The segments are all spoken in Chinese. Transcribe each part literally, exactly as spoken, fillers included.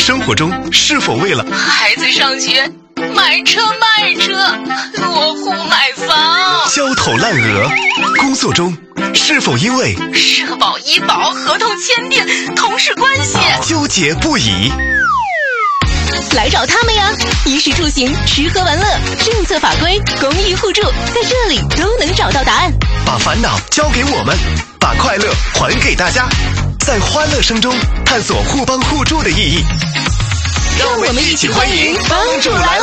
生活中是否为了孩子上学买车卖车，落户买房， 焦头烂额？工作中是否因为社保医保合同签订同事关系纠结不已？ 来找他们呀！衣食住行、吃喝玩乐、政策法规、公益互助，在这里都能找到答案。 把烦恼交给我们，把快乐还给大家，在欢乐声中探索互帮互助的意义。 让我们一起欢迎帮主来啦！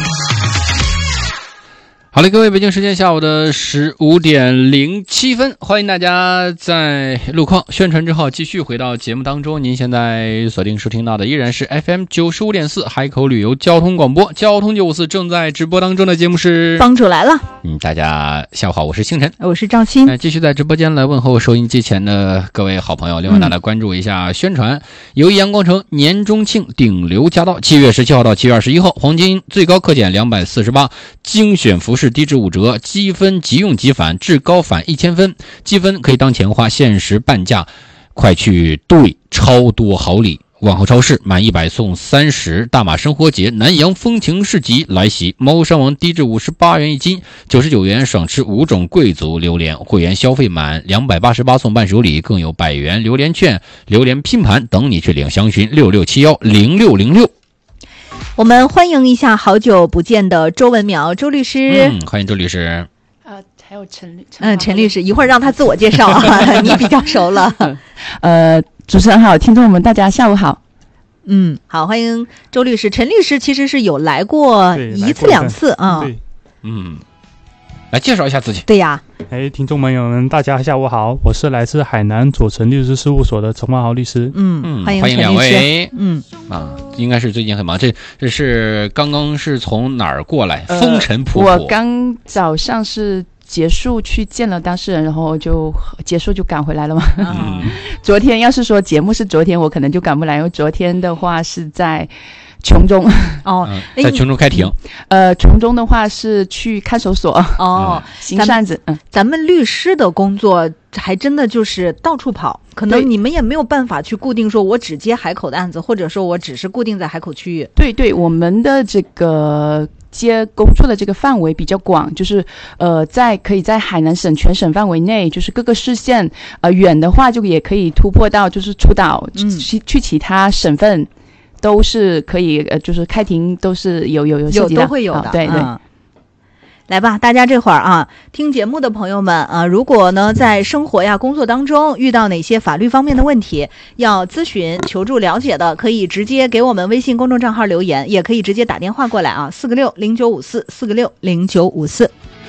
好嘞，各位，北京时间下午的十五点零七分，欢迎大家在路况宣传之后继续回到节目当中。您现在锁定收听到的依然是 F M 九十五点四海口旅游交通广播，交通九五四正在直播当中的节目是帮主来了。 嗯，大家下午好，我是星辰， 我是赵鑫。 那继续在直播间来问候收音机前的各位好朋友。另外，大家关注一下宣传，嗯、由阳光城年中庆顶流驾到，七月十七号到七月二十一号，黄金最高可减两百四十八，精选服饰低至五折，积分即用即返，至高返一千分，积分可以当钱花，限时半价，快去兑超多好礼！万豪超市满一百送三十，大马生活节南洋风情市集来袭，猫山王低至五十八元一斤，九十九元爽吃五种贵族榴莲，会员消费满两百八十八送伴手礼，更有百元榴莲券、榴莲拼盘等你去领。详询六六七一零六零六。 我们欢迎一下好久不见的周文苗周律师。 嗯，欢迎周律师。 呃，还有陈律， 嗯，陈律师，一会儿让他自我介绍啊，你比较熟了。 呃，主持人好，听众们大家下午好。 嗯，好，欢迎周律师。陈律师其实是有来过一次两次啊。 对， 嗯，来介绍一下自己。 对呀。 哎，听众朋友们，大家下午好，我是来自海南左成律师事务所的陈万豪律师。 嗯，欢迎欢迎两位。 嗯啊，应该是最近很忙。这这是刚刚是从哪儿过来？ 呃、 风尘仆仆。 我刚早上是结束去见了当事人，然后就结束就赶回来了嘛。 嗯， 昨天要是说节目是昨天，我可能就赶不来，因为昨天的话是在琼中哦、 嗯，在琼中开庭。 呃，琼中的话是去看守所哦， 行扇子。嗯， 咱们律师的工作还真的就是到处跑，可能你们也没有办法去固定说我只接海口的案子，或者说我只是固定在海口区域。 对对，我们的这个接工作的这个范围比较广，就是呃，在可以在海南省全省范围内，就是各个市县，呃，远的话就也可以突破到就是出岛、嗯、去去其他省份。都是可以，呃，就是开庭都是有有有涉及的， 有都会有的， 哦、对对、 嗯。来吧，大家这会儿啊，听节目的朋友们啊，如果呢在生活呀、工作当中遇到哪些法律方面的问题，要咨询、求助、了解的，可以直接给我们微信公众账号留言，也可以直接打电话过来啊，四个六零九五四，四个六零九五四。